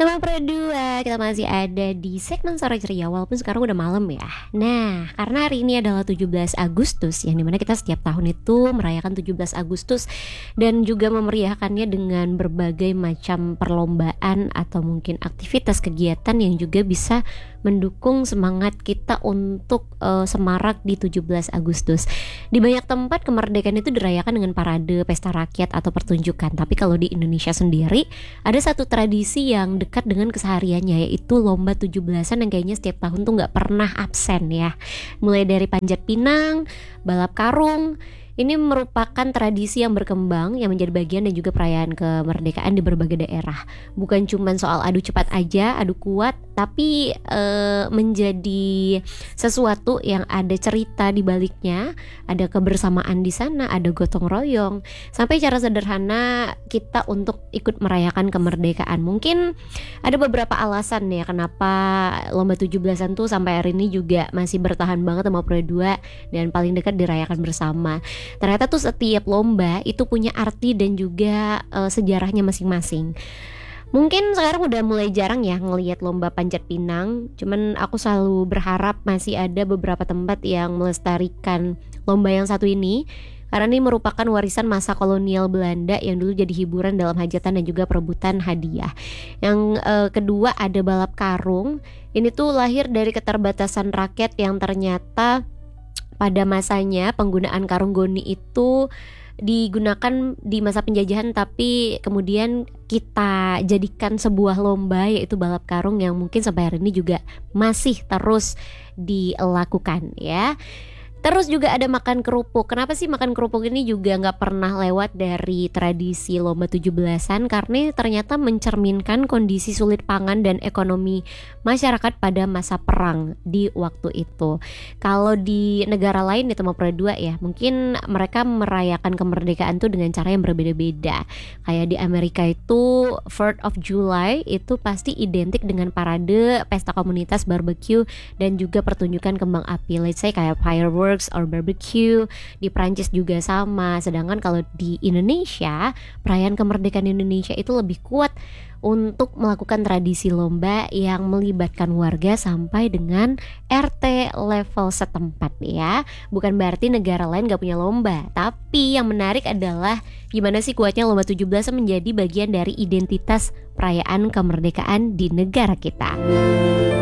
Teman berdua, kita masih ada di segmen Sore Ceria walaupun sekarang udah malam ya. Nah, karena hari ini adalah 17 Agustus yang dimana kita setiap tahun itu merayakan 17 Agustus dan juga memeriahkannya dengan berbagai macam perlombaan atau mungkin aktivitas kegiatan yang juga bisa mendukung semangat kita untuk semarak di 17 Agustus. Di banyak tempat kemerdekaan itu dirayakan dengan parade, pesta rakyat atau pertunjukan. Tapi kalau di Indonesia sendiri ada satu tradisi yang dekat dengan kesehariannya, yaitu lomba 17-an yang kayaknya setiap tahun tuh gak pernah absen ya. Mulai dari panjat pinang, balap karung. Ini merupakan tradisi yang berkembang yang menjadi bagian dan juga perayaan kemerdekaan di berbagai daerah. Bukan cuma soal adu cepat aja, adu kuat, tapi menjadi sesuatu yang ada cerita di baliknya, ada kebersamaan di sana, ada gotong royong, sampai cara sederhana kita untuk ikut merayakan kemerdekaan. Mungkin ada beberapa alasan ya kenapa lomba 17-an tuh sampai hari ini juga masih bertahan banget sama Pro 2 dan paling dekat dirayakan bersama. Ternyata tuh setiap lomba itu punya arti dan juga sejarahnya masing-masing. Mungkin sekarang udah mulai jarang ya ngelihat lomba panjat pinang. Cuman aku selalu berharap masih ada beberapa tempat yang melestarikan lomba yang satu ini, karena ini merupakan warisan masa kolonial Belanda yang dulu jadi hiburan dalam hajatan dan juga perebutan hadiah. Yang kedua ada balap karung. Ini tuh lahir dari keterbatasan rakyat yang ternyata pada masanya penggunaan karung goni itu digunakan di masa penjajahan, tapi kemudian kita jadikan sebuah lomba yaitu balap karung yang mungkin sampai hari ini juga masih terus dilakukan ya. Terus juga ada makan kerupuk. Kenapa sih makan kerupuk ini juga gak pernah lewat dari tradisi lomba 17-an? Karena ternyata mencerminkan kondisi sulit pangan dan ekonomi masyarakat pada masa perang di waktu itu. Kalau di negara lain di Pro 2 ya, mungkin mereka merayakan kemerdekaan tuh dengan cara yang berbeda-beda. Kayak di Amerika itu 4th of July itu pasti identik dengan parade, pesta komunitas, barbecue, dan juga pertunjukan kembang api. Let's say kayak fireworks or barbecue. Di Prancis juga sama. Sedangkan kalau di Indonesia, perayaan kemerdekaan Indonesia itu lebih kuat untuk melakukan tradisi lomba yang melibatkan warga sampai dengan RT level setempat ya. Bukan berarti negara lain gak punya lomba, tapi yang menarik adalah gimana sih kuatnya lomba 17 menjadi bagian dari identitas perayaan kemerdekaan di negara kita.